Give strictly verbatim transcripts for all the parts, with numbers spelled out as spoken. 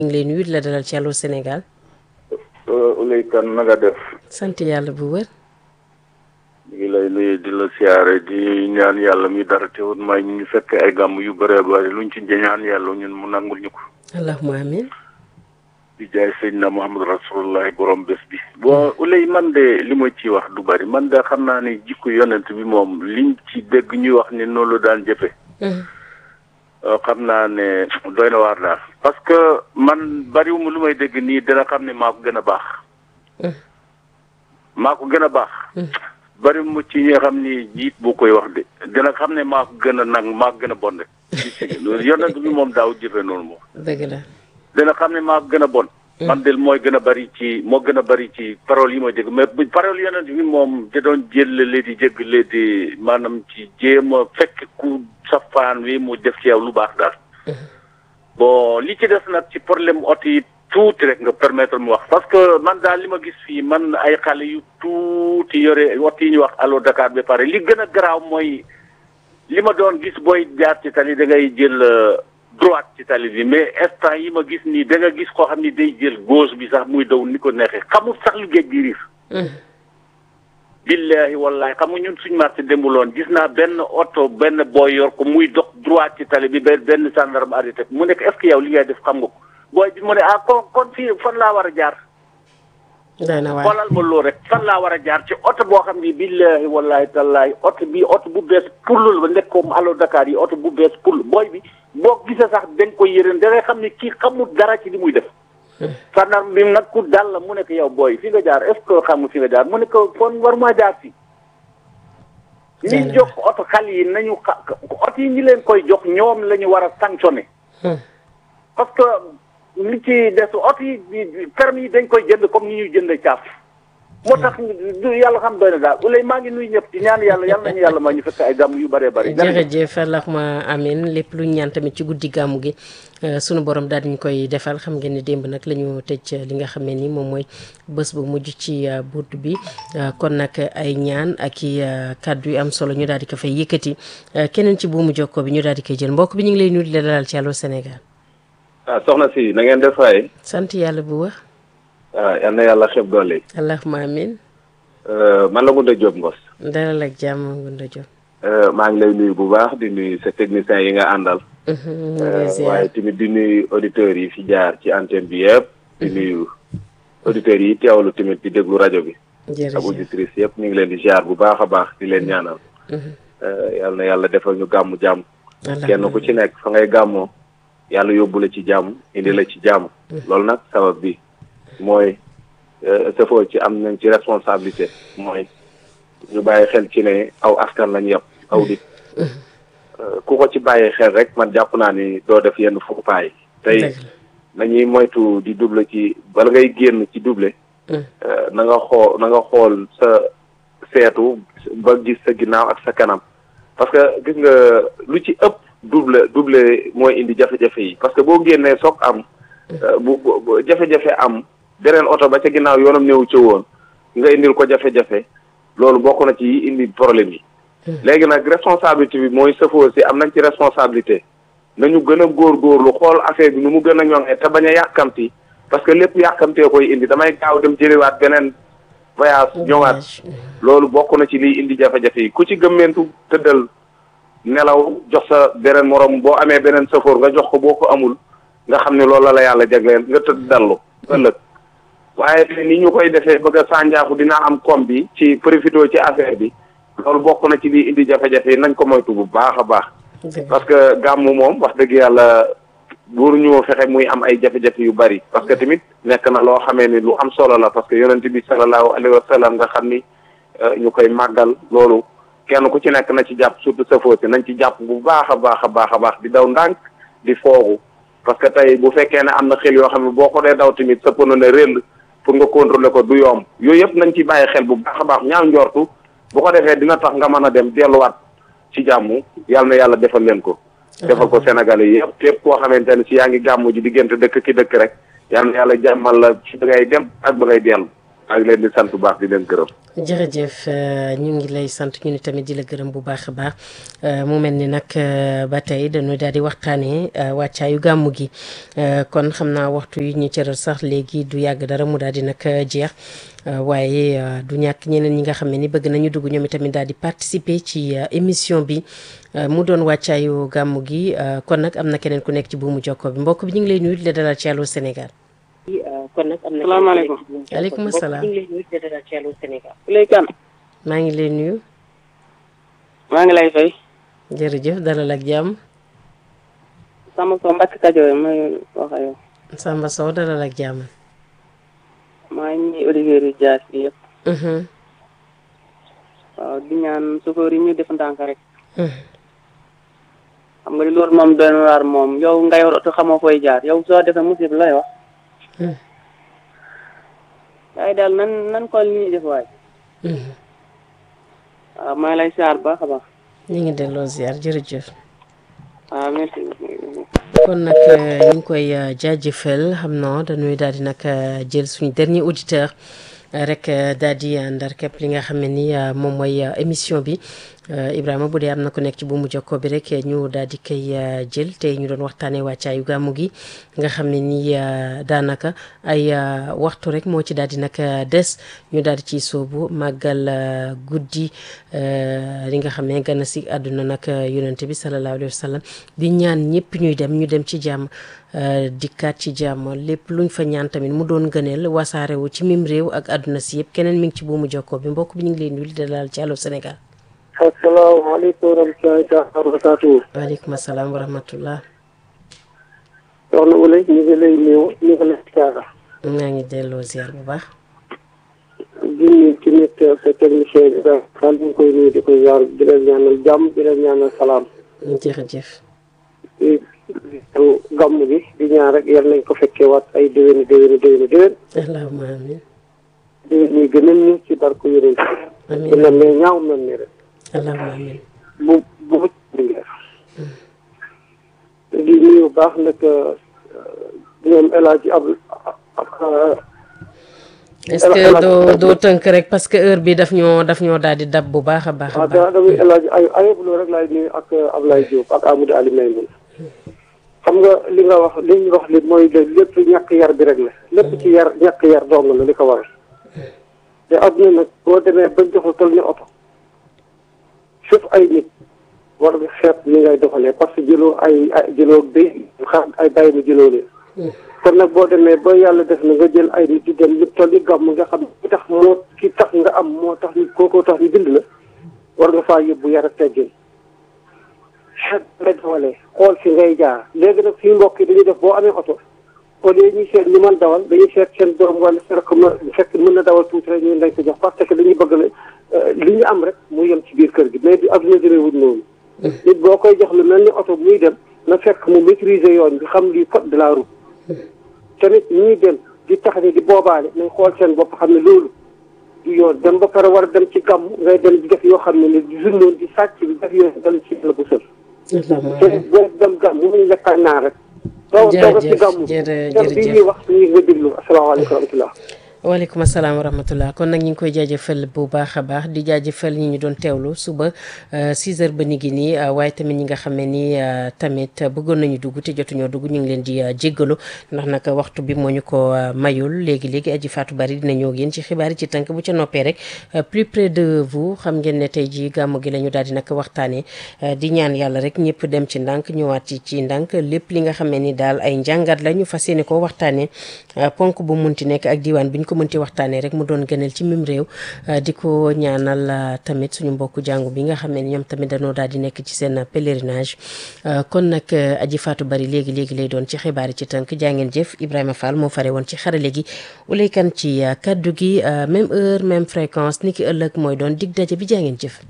ñu ngi lay nuyu di la dalal ci Allô Sénégal. Ouleye Kane na nga def. sant yàlla bu wër. ñu ngi lay nuyu di la siyaare di ñaan yàlla mi dara teewul may ñu fekk ay gàmm yu bëree bëri luñ ci ñaan yàlla ñun mu nangul ñu ko. allahumma amin. di jaay Seydina Muhammad Rasulullah borom bés bi. bon Ouleye man de li ma ciy wax du bari man de xam naa ne jikko yonent bi moom liñ ci dégg ñuy wax ne noonu la daan jëfe xam naa ne doy na waar daal parce que man bariwuma lu may dégg nii dina xam ne maa ko gën a baax. maa ko gën a baax. bariwuma ci ñi nga xam ni jiit boo koy wax de dina xam ne maa ko gën a nang maa ko gën a bon de. yonent bi moom daaw jëfe noonu moom. dëgg la. dina xam ne maa ko gën a bon. man de mooy gën a bari ci moo gën a bari ci parole yi ma dégg mais bu parole yonent bi moom da doon jël di jégg di maanaam ci jéem a fekk ku safaan wi mu def ci yow lu baax daal. bon li ci des nag ci problème ot yi tuuti rek nga permettre mu wax parce que man daal li ma gis fii man ay xale yu tuuti yore ot yi ñuy wax Allo Dakar ba pare li gën a garaaw mooy li ma doon gis booy jaar ci tali da ngay jël. droite ci tali bi mais instant yi ma gis nii da nga gis koo xam ni day jël gauche bi sax muy daw ni ko neexee xamul sax lu géej gi riir. billahi wallahi xam nga ñun suñu marché démbuloon gis naa benn oto benn booy yor ko muy dox droite ci tali bi benn benn gendarme arrêté mu nekk est-ce que yow li ngay def xam nga ko booy bi mu ne ah kon kon fii fan laa war a jaar. xoolal ma loolu rek fan laa war a jaar ci oto boo xam ni billahi wallahi tallahi oto bi oto bu bees pullul ba nekk comme Allo Dakar yi oto bu bees pull booy bi boo gisee sax dañ ko yëreen da ngay xam ne kii xamul dara ci li muy def. sànnar bi nag ku dal la mu nekk yow booy fi nga jaar est-ce que xam nga fi nga jaar mu nekk fon war maa jaar si. ñi jox oto xale yi nañu xa oto yi ñi leen koy jox ñoom la ñu war a sanctionné. parce que. li ci des oto yi permis yi dañ koy jënd comme ni ñuy jënd caaf. moo tax yàlla xam doy na daal Ouleye maa ngi nuyu ñëpp di ñaan yàlla yàlla nañu yàlla ma ñu fekk ay gàmm yu bëree bëri. jërëjëf allahumma amin lépp lu ñaan tamit ci guddi gàmmu gi sunu borom daal di ñu koy defal xam ngeen ni démb nag la ñu tëj li nga xam ne ni moom mooy bés bu mujj ci bunt bi kon nag ay ñaan ak i kàddu yu am solo ñu daal di ko fay yëkkati keneen ci buumu jokkoo bi ñu daal di koy jël mbokk bi ñu ngi lay nuyu di la dalal ci Allô Sénégal. ah soxna si na ngeen def waaye. sant yàlla bu wax. ah yal na yàlla xeeb doole. allahumma amin. man la Ngunda Diop Ngos. dalal ak jàmm Ngunda Diop. maa ngi lay nuyu bu baax di nuyu sa technicien yi nga àndal. waaye tamit di nuyu auditeurs yi fi jaar ci antenne bi yëpp. di nuyu auditeurs yi teewlu tamit di déglu rajo bi. jërëjëf ak auditrices yëpp ñu ngi leen di jaar bu baax a baax di leen ñaanal. yal na yàlla defal ñu gàmmu jàmm. kenn ku ci nekk fa ngay gàmmoo. yàlla yóbbu la ci jàmm indi la ci jàmm. loolu nag sabab bi mooy safoo ci am nañ ci responsabilité mooy ñu bàyyi xel ci ne aw askan lañ yàpp aw dit ku ko ci bàyyi xel rek man jàpp naa ni doo def yenn fukkaay tey nañuy moytu di double ci bala ngay génn ci double. na nga xool na nga xool sa seetu ba gis sa ginnaaw ak sa kanam parce que gis nga lu ci ëpp. double double mooy indi jafe-jafe yi parce que boo génnee soog am bu bu jafe-jafe am beneen oto ba ca ginnaaw yoonam néew ca woon nga indil ko jafe-jafe loolu bokk na ci indi problème yi. léegi nag responsabilité bi mooy safoo si am nañ ci responsabilité nañu gën a góorgóorlu xool affaire bi nu mu gën a ñoŋee te bañ a yàkkamti parce que lépp yàkkamtee koy indi damay gaaw dem jëliwaat beneen voyage ñëwaat loolu bokk na ci liy indi jafe-jafe yi ku ci gëmmentu tëddal. nelaw jox sa beneen morom boo amee beneen safoor nga jox ko boo ko amul nga xam ne loolu la la yàlla jagleel nga tëdd dallu ëllëg waaye ni ñu koy defee bëgg a sànjaaku dinaa am koom bi ci profité ci affaire bi loolu bokk na ci lii indi jafe-jafe yi nañ ko moytu bu baax a baax parce que gàmmu moom wax dëgg yàlla buur ñu fexe muy am ay jafe-jafe yu bari parce que tamit nekk na loo xamee ni lu am solo la parce que yonent bi sallallahu alayhi wa sallam nga xam ni ñu koy màggal loolu kenn ku ci nekk na ci jàpp surtout safoo si nañ ci jàpp bu baax a baax a baax a baax di daw ndànk di foogu parce que tey bu fekkee ne am na xel yoo xam ne boo ko dee daw tamit sa pono ne réll pour nga contrôler ko du yomb yooyu yëpp nañ ci bàyyi xel bu baax a baax ñaaw njortu bu ko defee dina tax nga mën a dem delluwaat ci jàmm yàlla na yàlla defal leen ko defal ko Sénégalais yi yëpp képp koo xamante ne si yaa ngi gàmmu ji diggante dëkk ki dëkk rek yàlla na yàlla jàmmal la ci ba ngay dem ak ba ngay dellu maa ngi leen di sant bu baax di leen gërëm. jërëjëf ñu ngi lay sant ñu ni tamit di la gërëm bu baax a baax mu mel ni nag ba tey dañuy daal di waxtaanee wàccaayu gàmmu gi kon xam naa waxtu yi ñu cëral sax léegi du yàgg dara mu daal di nag jeex waaye du ñàkk ñeneen ñi nga xam ne ni bëgg nañu dugg ñoom itamit daal di participer ci émission bi mu doon wàccaayu gàmmu gi kon nag am na keneen ku nekk ci buumu jokko bi mbokk bi ñu ngi lay nuyu di la dalal ci Allô Sénégal. kon nag am na. salaamaaleykum. waaleykum salaam. Lay Kan. maa ngi lay nuyu. maa ngi lay fay. jërëjëf dalal ak jàmm. Samba Sow Mbacke Kajoor may wax ak yow. Samba Sow dalal ak jàmm. maa ngi auditeurs yi Dias bi yëpp. waaw di ñaan chauffeur yi ñu def ndànk rek. xam nga ni loolu moom doy na waar moom yow nga yor oto xamoo fooy jaar yow soo defee musiba lay wax. waaye daal nan nan ko li ñuy def waay. waaw maa ngi lay ziar bu baax a baax. ñu ngi delloo ziar jërëjëf. waaw merci. kon nag ñu ngi koy jaajëfal xam naa dañuy daal di nag jël suñu dernier auditeur rek daal di ndar képp li nga xam ne ni moom mooy émission bi Ibrahima bu dee am na ku nekk ci bu mu jokkoo bi rek ñu daal di koy jël tey ñu doon waxtaanee wàccaayu gàmmu gi nga xam ne ni daanaka ay waxtu rek moo ci daal di nag des ñu daal di ciy soobu màggal guddi li nga xam ne gana si àdduna nag yonente bi sallallahu alayhi wa sallam di ñaan ñëpp ñuy dem ñu dem ci jàmm dikkaat ci jàmm lépp luñ fa ñaan tamit mu doon gëneel wasaarewu ci mim réew ak àdduna si yëpp keneen mi ngi ci buumu jokkoo bi mbokk bi ñu ngi leen nuyu di dalal ci Allô Sénégal. asalaamaaleykum wa rahmatulahi taala wa barakaatuhu. waaleykum salaam wa rahmatullah. soxna Wula ñu ngi lay nuyu ñu ngi lay ziar. maa ngi delloo ziar bu baax. di nuyu ci nit sa technicien bi daal daal di koy nuyu di ko ziar di leen ñaanal jàmm di leen ñaanal salaam. jërëjëf. di gàmm bi di ñaan rek yal nañ ko fekkee waat ay déwéni déwéni déwéni déwén. allahumma amiin. déwén yi gënal ñu ci barko yeneen ci. amiin gënal ne ñaaw mel ni rek. allahumma amiin. bu bu bu ngeen. di nuyu baax nag ñoom El Hadj Abdou ak. est-ce que doo doo tënk rek parce que heure bi daf ñoo daf ñoo daal di dab bu baax a baax a baax. waaw damay El Hadj ay ayobuloo rek laay nuyu ak Ablaye Diop ak Amadou Ali Maymoun. xam nga li nga wax li ñu wax li mooy lépp ñàkk yar bi rek la lépp ci yar ñàkk yar dong la li ko waral te adduna nag boo demee bañ joxul toll ni oto suuf ay nit war nga xeet ni ngay doxalee parce que jëloo ay ay jëloo bi xaar ay bàyyi mu jëloo leen kon nag boo demee ba yàlla def na nga jël ay nit di dem lépp toll ni gàmm nga xam ki tax moo ki tax nga am moo tax ni kookoo tax ñu bind la war nga faa yóbbu yar ak teggin xeet ngay dawalee xool fi ngay jaar léegi nag fii mbokk yi dañuy def boo amee oto au lieu ñuy seet ñu mën dawal dañuy seet seen doom wala fekk ma fekk mën na dawal tuuti rek ñu lañ ko jox parce que dañuy bëgg la li ñu am rek mu yem ci biir kër gi mais bi adduna jëlee wuñ noonu nit boo koy jox lu mel ni oto muy dem na fekk mu maîtriser yoon bi xam lii code de la route tamit ñuy dem di tax ni di boobaale nañ xool seen bopp xam ne loolu du yoon dem ba pare war a dem ci gàmm ngay dem di def yoo xam ne ni di junnoon di sàcc bi def yoo dal ci la bu sël te boo dem gàmm mu muñ lekkaat naa rek doo dooga ci gàmm dem bi ñuy wax ñi nga déglu asalaamaaleykum wa rahmatullah waaleykum asalaam wa rahmatullah kon nag ñu ngi koy jaajëfal bu baax a baax di jaajëfal ñi ñu doon teewlu suba six heures ba ni gi nii waaye tamit ñi nga xam ne ni tamit bëggoon nañu dugg te jotuñoo dugg ñu ngi leen di jéggalu ndax nag waxtu bi moo ñu ko mayul léegi-léegi aji Fatou Bari dina ñëw yéen ci xibaar yi ci tënk bu ca noppee rek plus près de vous xam ngeen ne tey ji gàmmu gi la ñu daal di nag waxtaanee di ñaan yàlla rek ñëpp dem ci ndànk ñëwaat ci ci ndànk lépp li nga xam ne ni daal ay njàngat la ñu fas yéene ko waxtaanee ponk bu munti nekk ak diwaan bi ko mënti waxtaanee rek mu doon gënal ci mim réew di ko ñaanal tamit suñu mbokku jàngu bi nga xam ne ñoom tamit dañoo daal di nekk ci seen pèlerinage kon nag aji Fatou Bari léegi léegi lay doon ci xibaar yi ci tënk jaa ngeen jëf Ibrahima Fall moo fare woon ci xarale gi Ulay Kan ci kaddu gi même heure même fréquence ni ki ëllëg mooy doon dig daje bi jaa ngeen jëf.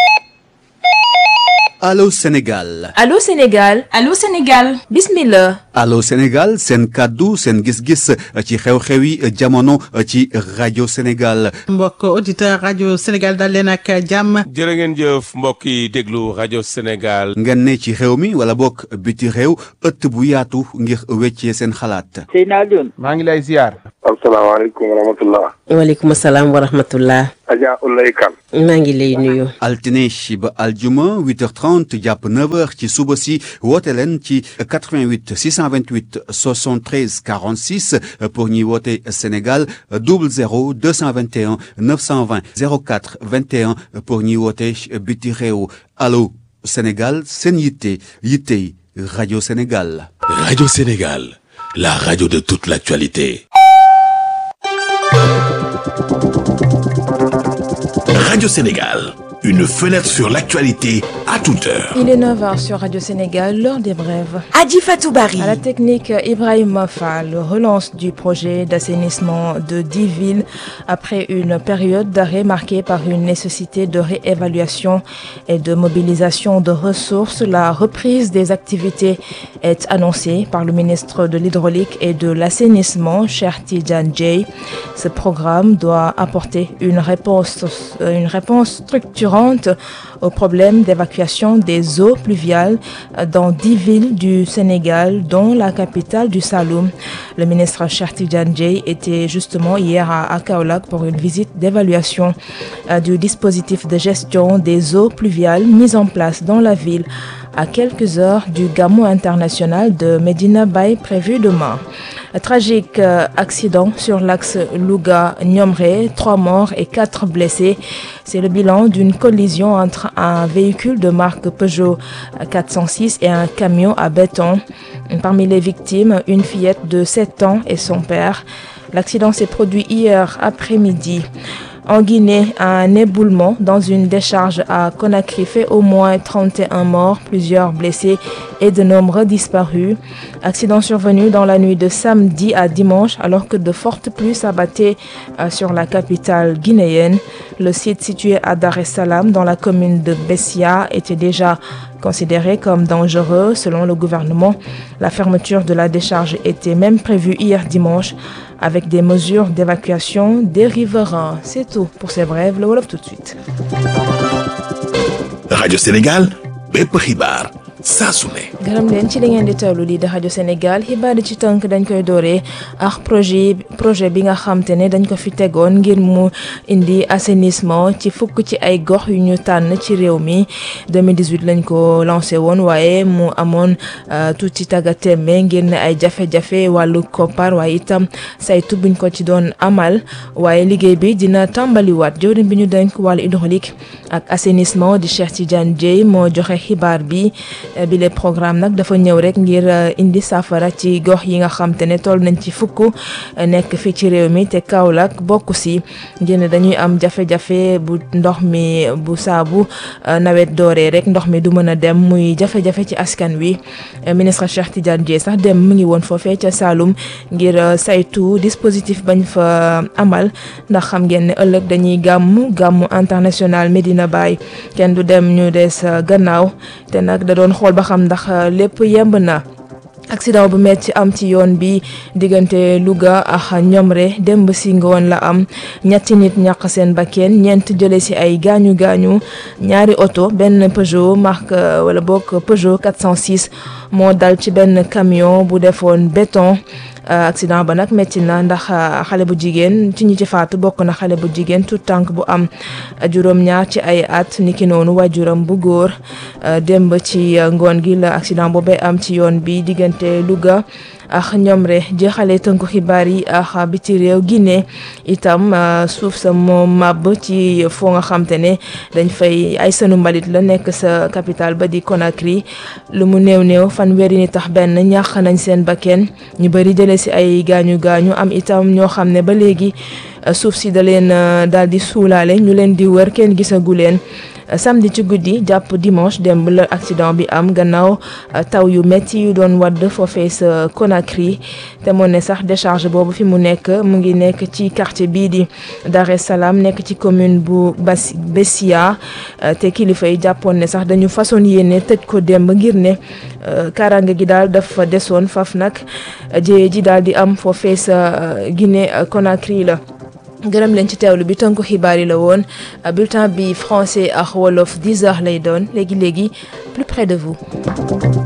Allô Sénégal. Allô Sénégal. Allô Sénégal. Bismillah. Allô Sénégal seen kàddu seen gis-gis ci xew-xewi jamono ci rajo Sénégal. mbokk auditeur rajo Sénégal dal leen ak jàmm. jërë ngeen jëf mbokk yi déglu rajo Sénégal. ngeen ne ci réew mi wala bokk biti réew ëtt bu yaatu ngir weccee seen xalaat. Seydina Alioune. maa ngi lay ziar. asalaamaaleykum wa rahmatullah. waaleykum salaam wa rahmatullah. Adja Oulaye Kane. maa ngi lay nuyu. altine ba aljuma huit heures trente jàpp neuf heures ci suba si woote leen ci quatre-vingt-huit six cent vingt-huit soixante-treize quarante-six pour ñuy woote Sénégal double zéro deux cent vingt et un neuf cent vingt zéro quatre vingt et un pour ñuy woote biti réew. Allô Sénégal seen yitte yittey rajo Sénégal. Radio Sénégal, la radio de toute l'actualité. Radio Sénégal, une fenêtre sur l'actualité à toute heure. Il est neuf heures sur Radio Sénégal, l'heure des brèves. Adi Fatou Bari. À la technique, Ibrahim Fall, relance du projet d'assainissement de dix villes après une période d'arrêt marquée par une nécessité de réévaluation et de mobilisation de ressources. La reprise des activités est annoncée par le ministre de l'Hydraulique et de l'Assainissement, Cheikh Tidiane Dièye. Ce programme doit apporter une réponse, une réponse structurante au problème d'évacuation des eaux pluviales dans dix villes du Sénégal, dont la capitale du Saloum. Le ministre Cheikh Tidiane Dièye était justement hier à, à Kaolack pour une visite d'évaluation euh, du dispositif de gestion des eaux pluviales mis en place dans la ville à quelques heures du Gamou international de Medina Baye prévu demain. Un tragique euh, accident sur l'axe Louga-Niomré, trois morts et quatre blessés. C'est le bilan d'une collision entre un véhicule de marque Peugeot quatre cent six et un camion à béton. Parmi les victimes, une fillette de sept ans et son père. L'accident s'est produit hier après-midi. En Guinée, un éboulement dans une décharge à Conakry fait au moins trente et un morts, plusieurs blessés et de nombreux disparus. Accident survenu dans la nuit de samedi à dimanche alors que de fortes pluies s'abattaient sur la capitale guinéenne. Le site situé à Dar es Salaam dans la commune de Bessia était déjà considéré comme dangereux selon le gouvernement. La fermeture de la décharge était même prévue hier dimanche avec des mesures d'évacuation des riverains. C'est tout pour ces brèves. Le Wolof tout de suite. Radio Sénégal, bépp xibaar saa su ne. gërëm leen ci li ngeen di teewlu lii di rajo Sénégal xibaar yi ci tënk dañ koy dooree ak projet projet bi nga xam te ne dañ ko fi tegoon ngir mu indi assainissement ci fukk ci ay gox yu ñu tànn ci réew mi deux mille dix-huit lañ ko lancé woon waaye mu amoon tuuti tàggatémbe ngir ne ay jafe-jafe wàllu koppar waaye itam saytu buñ ko ci doon amal waaye liggéey bi dina tàmbaliwaat jëwriñ bi ñu dénk wàllu hydraulique ak assainissement di Cheikh Tidiane Dièye moo joxe xibaar bi. bi le programme nag dafa ñëw rek ngir indi saafara ci gox yi nga xam te ne toll nañ ci fukk nekk fii ci réew mi te Kaolack bokk si ngir ne dañuy am jafe-jafe bu ndox mi bu saabu nawet dooree rek ndox mi du mën a dem muy jafe-jafe ci askan wi. Ministre Cheikh Tidiane Dièye sax dem mu ngi woon foofee ca Saloum ngir saytu dispositif bañ fa amal ndax xam ngeen ne ëllëg dañuy gàmmu gàmmu international Medina Baye kenn du dem ñu des gannaaw te nag da doon xool ba xam ndax lépp yemb na. accident bu metti am ci yoon bi diggante Louga ak Niomré démb si ngoon la am ñetti nit ñàkk seen bakkeen ñeent jële si ay gaañu gaañu ñaari oto benn Peugeot marque wala bokk Peugeot quatre cent six moo dal ci benn camion bu defoon béton. accident ba nag métti na ndax xale bu jigéen ci ñi ci faatu bokk na xale bu jigéen tout tànk bu am juróom-ñaar ci ay at niki noonu waajuram bu góor démb ci ngoon gi la accident boobee am ci yoon bi diggante Louga ak Niomré jeexale tënku xibaar yi ak biti réew Guinée itam suuf sa moo màbb ci foo nga xam te ne dañ fay ay sënu mbalit la nekk sa capitale ba di Conakry lu mu néew néew fanweeri ni tax benn ñàkk nañ seen bakkeen ñu bëri jëlee si ay gaañu gaañu am itam ñoo xam ne ba léegi suuf si da leen daal di suulaale ñu leen di wër kenn gisagu leen samedi ci guddi jàpp dimanche démb la accident bi am gannaaw taw yu métti yu doon wadd foofee sa Conakry te moo ne sax décharge boobu fi mu nekk mu ngi nekk ci quartier bii di Dar es Salaam nekk ci commune bu Bas Bessia te kilifa yi jàppoon ne sax dañu façon yéene tëj ko démb ngir ne kaaraange gi daal dafa desoon faf nag jéye ji daal di am foofee sa Guinée Conakry la. gërëm leen ci teewlu bi tënku xibaar yi la woon bulletin bi français ak wolof dix heures lay doon léegi léegi plus près de vous.